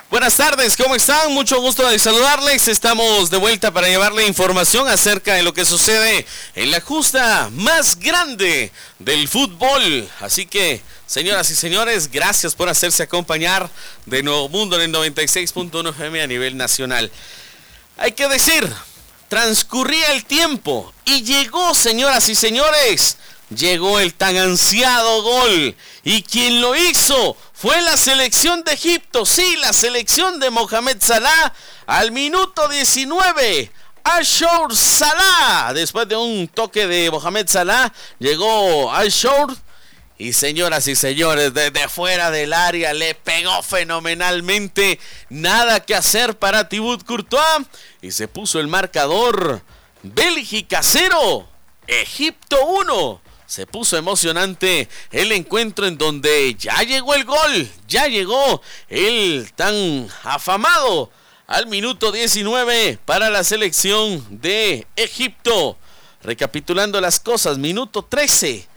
Buenas tardes, ¿cómo están? Mucho gusto de saludarles. Estamos de vuelta para llevarle información acerca de lo que sucede en la justa más grande del fútbol. Así que, señoras y señores, gracias por hacerse acompañar de Nuevo Mundo en el 96.1 FM a nivel nacional. Hay que decir, transcurría el tiempo y llegó, señoras y señores, llegó el tan ansiado gol. Y quien lo hizo fue la selección de Egipto, sí, la selección de Mohamed Salah, al minuto 19. Al-Shour Salah, después de un toque de Mohamed Salah, llegó Al-Shour. Y señoras y señores, desde fuera del área le pegó fenomenalmente. Nada que hacer para Thibaut Courtois. Y se puso el marcador. Bélgica 0, Egipto 1. Se puso emocionante el encuentro en donde ya llegó el gol. Ya llegó el tan afamado al minuto 19 para la selección de Egipto. Recapitulando las cosas, minuto 13.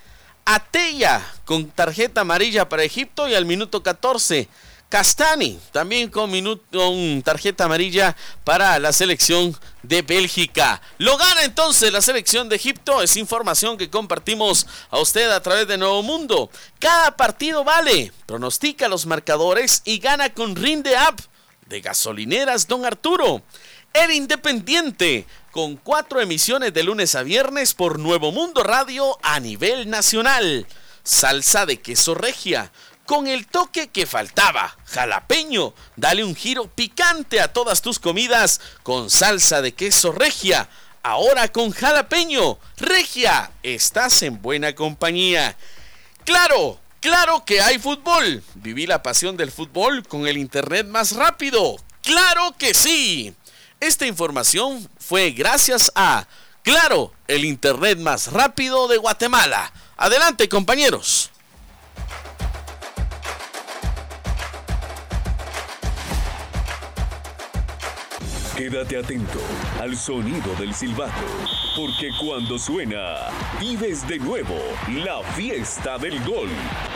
Atella con tarjeta amarilla para Egipto y al minuto 14 Castani también con tarjeta amarilla para la selección de Bélgica. Lo gana entonces la selección de Egipto. Es información que compartimos a usted a través de Nuevo Mundo. Cada partido vale. Pronostica los marcadores y gana con Rinde App de Gasolineras Don Arturo. El Independiente, con 4 emisiones de lunes a viernes por Nuevo Mundo Radio a nivel nacional. Salsa de queso regia, con el toque que faltaba, jalapeño. Dale un giro picante a todas tus comidas con salsa de queso regia. Ahora con jalapeño. Regia, estás en buena compañía. Claro, claro que hay fútbol. Viví la pasión del fútbol con el internet más rápido. ¡Claro que sí! Esta información fue gracias a Claro, el internet más rápido de Guatemala. Adelante, compañeros. Quédate atento al sonido del silbato, porque cuando suena, vives de nuevo la fiesta del gol.